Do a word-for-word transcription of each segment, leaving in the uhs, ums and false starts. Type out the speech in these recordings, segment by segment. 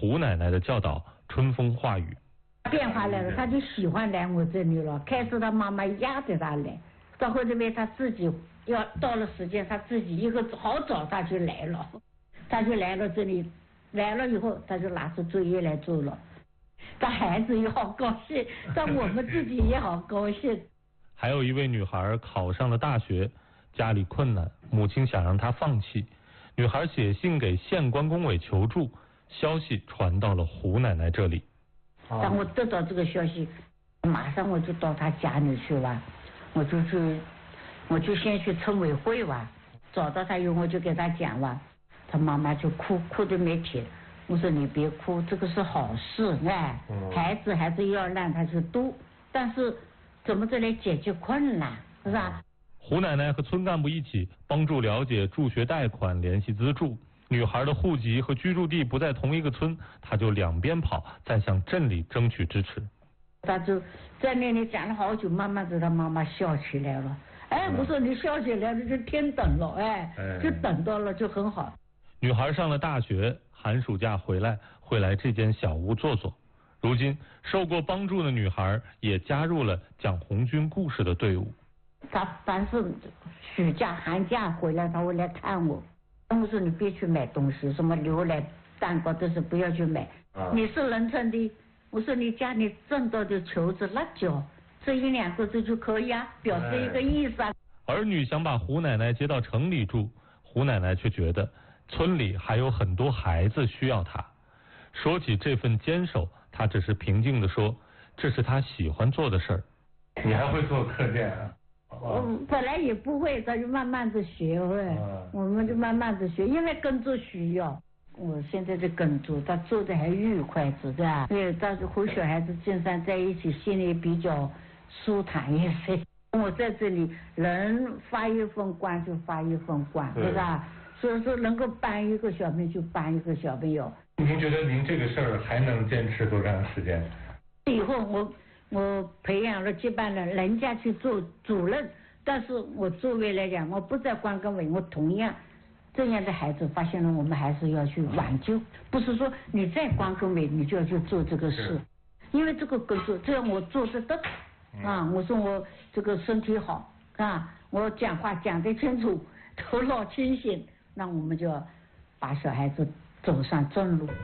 胡奶奶的教导春风化雨。 变化来了，他就喜欢来我这里了。开始他妈妈压着他来，到后面他自己要到了时间，他自己一个好早他就来了，他就来了这里，来了以后他就拿出作业来做了。他孩子也好高兴，但我们自己也好高兴。 还有一位女孩考上了大学，家里困难，母亲想让她放弃，女孩写信给县关工委求助，消息传到了胡奶奶这里。 当我得到这个消息，马上我就到他家里去了，我就去，我就先去村委会吧，找到他以后我就给他讲了，他妈妈就哭，哭得没停。我说你别哭，这个是好事，哎，孩子还是要让他去读，但是怎么着来解决困难，是吧？ 胡奶奶和村干部一起帮助了解助学贷款，联系资助。女孩的户籍和居住地不在同一个村，她就两边跑，再向镇里争取支持。 他就在那里讲了好久，慢慢的他妈妈笑起来了。哎，我说你笑起来了就天等了，哎，就等到了就很好。 女孩上了大学，寒暑假回来会来这间小屋坐坐。如今受过帮助的女孩也加入了讲红军故事的队伍。 他凡是暑假寒假回来他会来看我，我说你别去买东西，什么牛奶蛋糕都是不要去买、啊、你是农村的，我说你家里挣到的球子辣椒这一两个字就可以啊，表示一个意思啊。 儿女想把胡奶奶接到城里住，胡奶奶却觉得村里还有很多孩子需要她。说起这份坚守，她只是平静地说，这是她喜欢做的事儿。 你还会做课件啊？ 我本来也不会，他就慢慢的学会、啊、我们就慢慢的学，因为耕作需要。我现在的耕作他做的还愉快，是吧？对，但是和小孩子经常在一起，心里比较舒坦一些。我在这里人发一份光就发一份光，对吧？所以说能够帮一个小朋友就帮一个小朋友。 您觉得您这个事儿还能坚持多长时间？ 以后我我培养了接班人，人家去做主任，但是我作为来讲，我不在关根委，我同样这样的孩子发现了，我们还是要去挽救，不是说你在关根委你就要去做这个事，因为这个工作这样我做得到啊，我说我这个身体好啊，我讲话讲得清楚，头脑清醒，那我们就要把小孩子走上正路。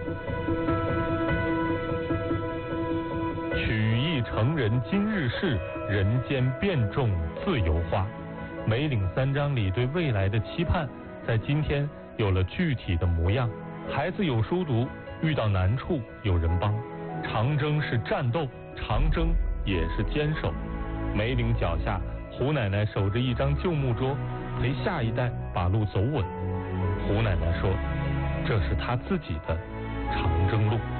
曲意成人今日事，人间变种自由化。梅岭三章里对未来的期盼，在今天有了具体的模样。孩子有书读，遇到难处有人帮。长征是战斗，长征也是坚守。梅岭脚下，胡奶奶守着一张旧木桌，陪下一代把路走稳。胡奶奶说，这是她自己的长征路。